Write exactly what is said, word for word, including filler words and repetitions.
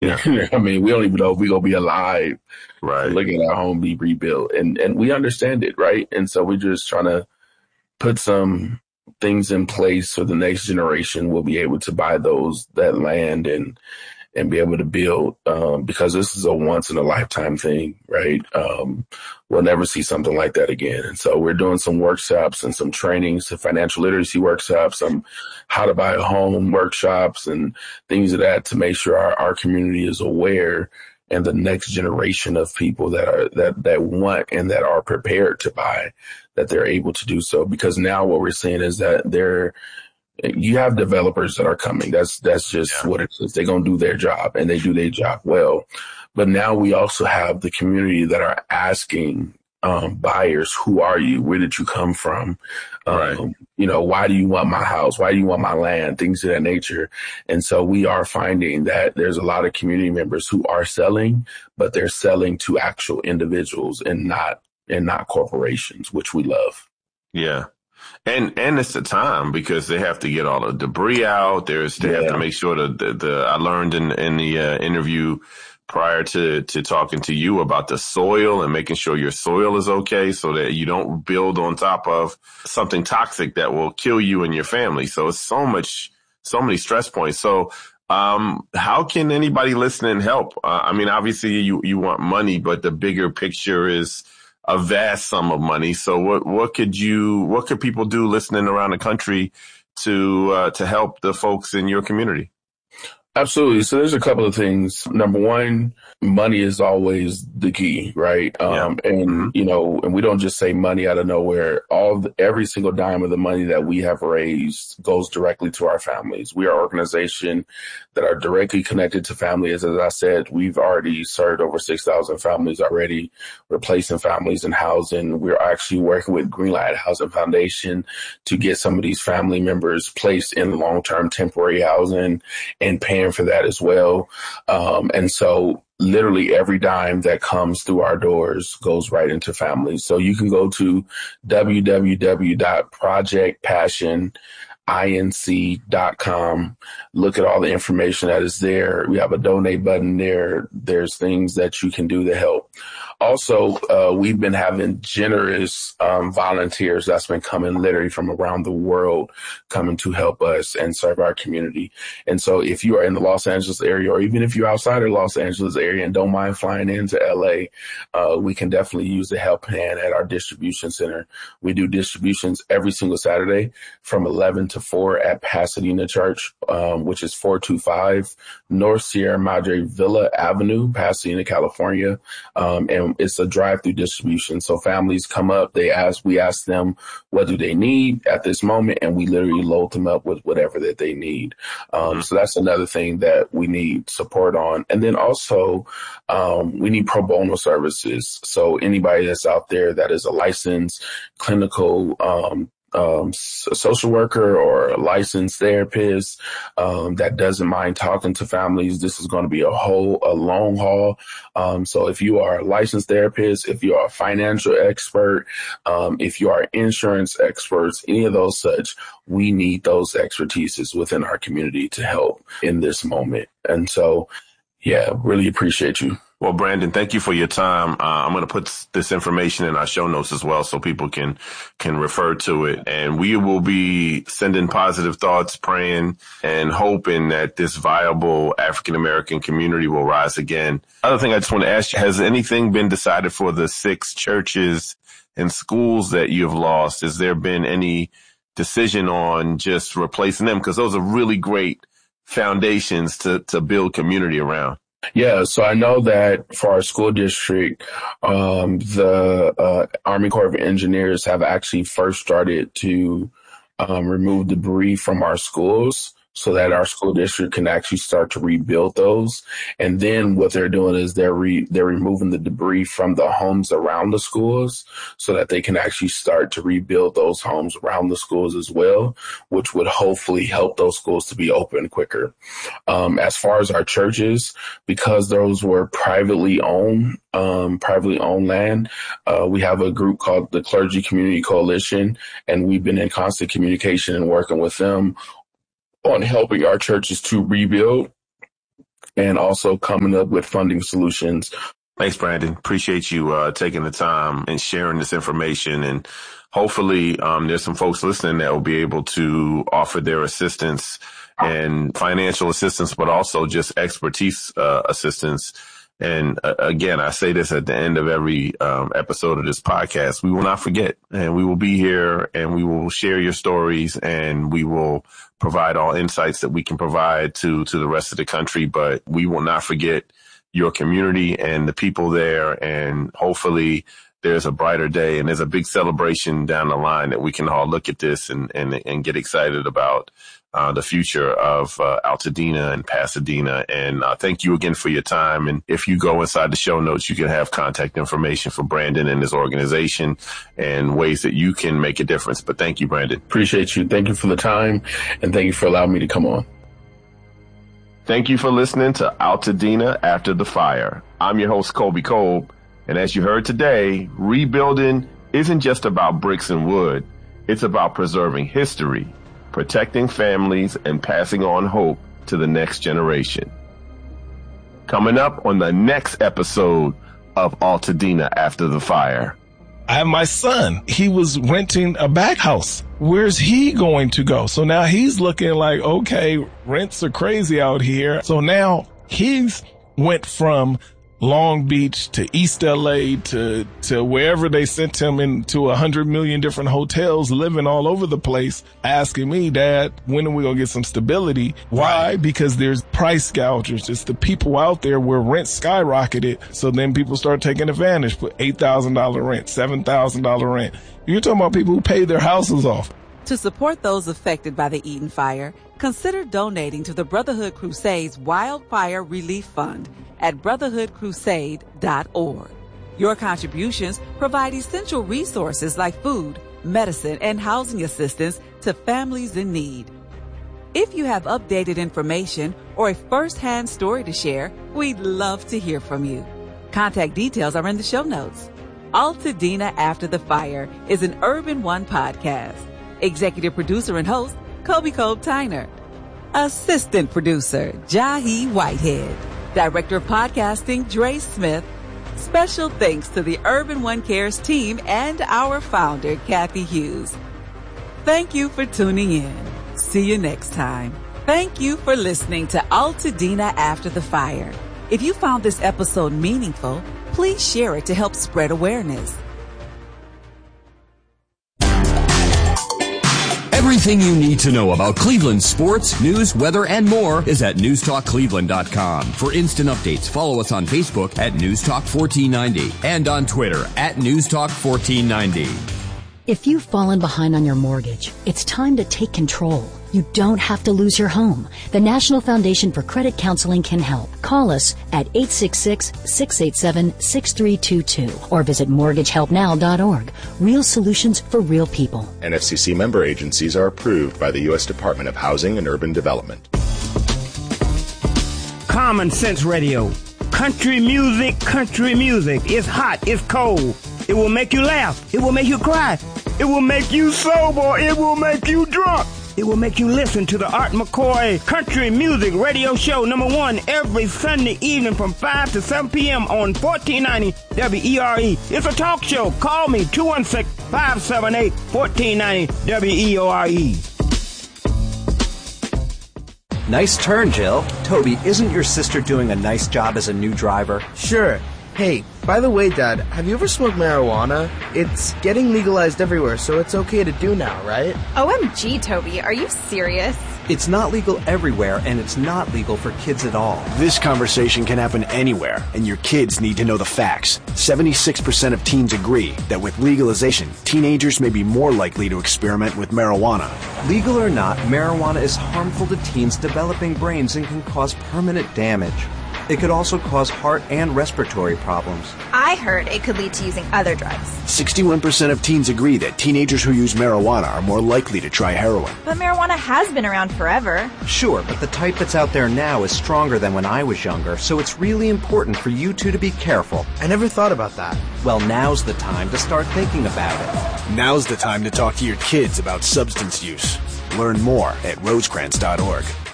Yeah. I mean, we don't even know if we're going to be alive to Right. look at our home be rebuilt. And, and we understand it, right? And so we're just trying to put some things in place so the next generation will be able to buy those, that land and, and be able to build, um, because this is a once in a lifetime thing, right? Um, we'll never see something like that again. And so we're doing some workshops and some trainings, some financial literacy workshops, some how to buy a home workshops and things of that to make sure our, our community is aware and the next generation of people that are, that, that want and that are prepared to buy, that they're able to do so. Because now what we're seeing is that they're, you have developers that are coming. That's that's just Yeah. what it is. They're going to do their job and they do their job well. But now we also have the community that are asking um, buyers, who are you? Where did you come from? Right. Um, you know, why do you want my house? Why do you want my land? Things of that nature. And so we are finding that there's a lot of community members who are selling, but they're selling to actual individuals and not and not corporations, which we love. Yeah. And and it's the time because they have to get all the debris out. There's they have to Yeah. make sure that the, the I learned in in the uh, interview prior to to talking to you about the soil and making sure your soil is okay so that you don't build on top of something toxic that will kill you and your family. So it's so much, so many stress points. So um, how can anybody listening help? Uh, I mean, obviously you you want money, but the bigger picture is a vast sum of money. So what, what could you, what could people do listening around the country to, uh, to help the folks in your community? Absolutely. So there's a couple of things. Number one, money is always the key, right? Yeah. Um, and, Mm-hmm. you know, and we don't just say money out of nowhere. All the, every single dime of the money that we have raised goes directly to our families. We are an organization that are directly connected to families. As I said, we've already served over six thousand families already, replacing families in housing. We're actually working with Greenlight Housing Foundation to get some of these family members placed in long-term temporary housing and paying for that as well. Um, and so literally every dime that comes through our doors goes right into families. So you can go to w w w dot project passion inc dot com. Look at all the information that is there. We have a donate button there. There's things that you can do to help. Also, uh, we've been having generous um, volunteers that's been coming literally from around the world coming to help us and serve our community. And so if you are in the Los Angeles area, or even if you're outside of the Los Angeles area and don't mind flying into L A, uh, we can definitely use the help hand at our distribution center. We do distributions every single Saturday from eleven to four at Pasadena Church, um, which is four two five North Sierra Madre Villa Avenue, Pasadena, California. Um, and it's a drive-through distribution. So families come up, they ask, we ask them, what do they need at this moment? And we literally load them up with whatever that they need. Um, so that's another thing that we need support on. And then also, um, we need pro bono services. So anybody that's out there that is a licensed clinical, um, um, social worker or a licensed therapist, um, that doesn't mind talking to families. This is going to be a whole, a long haul. Um, so if you are a licensed therapist, if you are a financial expert, um, if you are insurance experts, any of those such, we need those expertises within our community to help in this moment. And so, yeah, really appreciate you. Well, Brandon, thank you for your time. Uh, I'm going to put this information in our show notes as well so people can can refer to it. And we will be sending positive thoughts, praying and hoping that this viable African-American community will rise again. Other thing I just want to ask you, has anything been decided for the six churches and schools that you've lost? Has there been any decision on just replacing them? Because those are really great foundations to, to build community around. Yeah, so I know that for our school district, um, the uh, Army Corps of Engineers have actually first started to um, remove debris from our schools so that our school district can actually start to rebuild those. And then what they're doing is they're re- they're removing the debris from the homes around the schools so that they can actually start to rebuild those homes around the schools as well, which would hopefully help those schools to be open quicker. Um, as far as our churches, because those were privately owned, um, privately owned land, uh, we have a group called the Clergy Community Coalition, and we've been in constant communication and working with them on helping our churches to rebuild. and also coming up with funding solutions. Thanks, Brandon. Appreciate you uh, taking the time and sharing this information. And hopefully um, there's some folks listening that will be able to offer their assistance and financial assistance, but also just expertise uh, assistance. And uh, again, I say this at the end of every um, episode of this podcast. We will not forget, and we will be here, and we will share your stories, and we will provide all insights that we can provide to to the rest of the country. But we will not forget your community and the people there, and hopefully there's a brighter day and there's a big celebration down the line that we can all look at this and and, and get excited about uh, the future of uh, Altadena and Pasadena. And uh, thank you again for your time. And if you go inside the show notes, you can have contact information for Brandon and his organization and ways that you can make a difference. But thank you, Brandon. Appreciate you. Thank you for the time, and thank you for allowing me to come on. Thank you for listening to Altadena After the Fire. I'm your host, Colby Kolb. And as you heard today, rebuilding isn't just about bricks and wood. It's about preserving history, protecting families, and passing on hope to the next generation. Coming up on the next episode of Altadena After the Fire. I have my son. He was renting a back house. Where's he going to go? So now he's looking like, okay, rents are crazy out here. So now he's went from Long Beach to East L A to, to wherever they sent him into a hundred million different hotels, living all over the place, asking me, Dad, when are we going to get some stability? Why? Because there's price gougers. It's the people out there where rent skyrocketed. So then people start taking advantage, put eight thousand dollars rent, seven thousand dollars rent. You're talking about people who paid their houses off. To support those affected by the Eaton fire, consider donating to the Brotherhood Crusade's Wildfire Relief Fund at brotherhood crusade dot org. Your contributions provide essential resources like food, medicine, and housing assistance to families in need. If you have updated information or a first-hand story to share, we'd love to hear from you. Contact details are in the show notes. Altadena After the Fire is an Urban One podcast. Executive producer and host, Colby Kolb Tyner. Assistant producer, Jahi Whitehead. Director of podcasting, Dre Smith. Special thanks to the Urban One Cares team and our founder, Kathy Hughes. Thank you for tuning in. See you next time. Thank you for listening to Altadena After the Fire. If you found this episode meaningful, please share it to help spread awareness. Everything you need to know about Cleveland sports, news, weather, and more is at news talk cleveland dot com. For instant updates, follow us on Facebook at news talk fourteen ninety and on Twitter at news talk fourteen ninety. If you've fallen behind on your mortgage, it's time to take control. You don't have to lose your home. The National Foundation for Credit Counseling can help. Call us at eight six six, six eight seven, six three two two or visit mortgage help now dot org. Real solutions for real people. N F C C member agencies are approved by the U S Department of Housing and Urban Development. Common Sense Radio. Country music, country music. It's hot, it's cold. It will make you laugh. It will make you cry. It will make you sober. It will make you drunk. It will make you listen to the Art McCoy Country Music Radio Show number one every Sunday evening from five to seven p.m. on fourteen ninety W E R E. It's a talk show. Call me two one six, five seven eight, one four nine zero W E O R E. Nice turn, Jill. Toby, isn't your sister doing a nice job as a new driver? Sure. Hey, by the way, Dad, have you ever smoked marijuana? It's getting legalized everywhere, so it's okay to do now, right? O M G, Toby, are you serious? It's not legal everywhere, and it's not legal for kids at all. This conversation can happen anywhere, and your kids need to know the facts. seventy-six percent of teens agree that with legalization, teenagers may be more likely to experiment with marijuana. Legal or not, marijuana is harmful to teens' developing brains and can cause permanent damage. It could also cause heart and respiratory problems. I heard it could lead to using other drugs. sixty-one percent of teens agree that teenagers who use marijuana are more likely to try heroin. But marijuana has been around forever. Sure, but the type that's out there now is stronger than when I was younger, so it's really important for you two to be careful. I never thought about that. Well, now's the time to start thinking about it. Now's the time to talk to your kids about substance use. Learn more at rosecrans dot org.